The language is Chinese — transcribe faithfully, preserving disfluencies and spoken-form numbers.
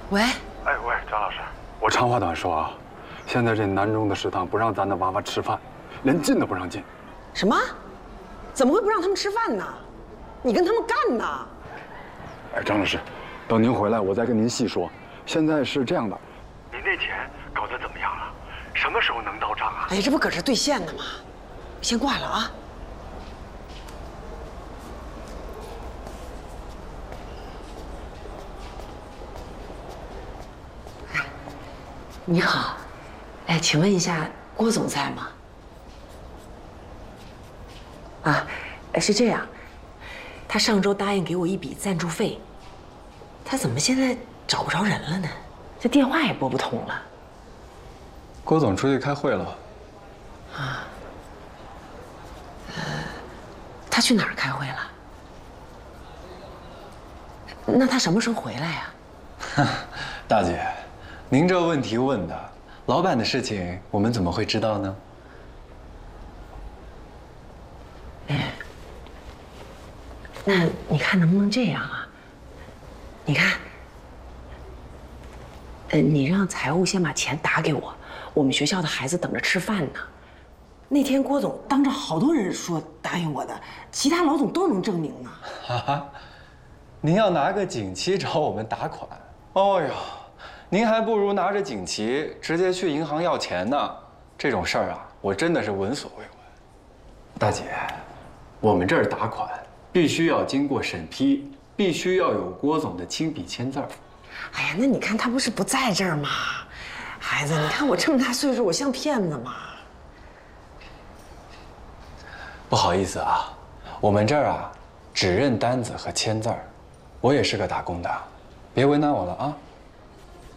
喂， 哎喂，张老师，我长话短说啊，现在这南中的食堂不让咱的娃娃吃饭，连进都不让进。 什么？怎么会不让他们吃饭呢？你跟他们干呢？ 哎，张老师，等您回来我再跟您细说。现在是这样的，您那钱搞得怎么样了？什么时候能到账啊？ 哎，这不搁这兑现呢吗？先挂了啊。你好，哎，请问一下，郭总在吗？啊，是这样，他上周答应给我一笔赞助费，他怎么现在找不着人了呢？这电话也拨不通了。 郭总出去开会了。 啊，呃，他去哪儿开会了？那他什么时候回来呀？ 大姐，您这问题问的，老板的事情我们怎么会知道呢？ 哎，那你看能不能这样啊？你看，呃，你让财务先把钱打给我，我们学校的孩子等着吃饭呢。那天郭总当着好多人说答应我的，其他老总都能证明呢。 哈哈，您要拿个锦旗找我们打款？哦哟，您还不如拿着锦旗直接去银行要钱呢。这种事儿啊，我真的是闻所未闻。大姐，我们这儿打款必须要经过审批，必须要有郭总的亲笔签字儿。 哎呀，那你看他不是不在这儿吗？孩子，你看我这么大岁数，我像骗子吗？ 不好意思啊，我们这儿啊，只认单子和签字儿。我也是个打工的，别为难我了啊。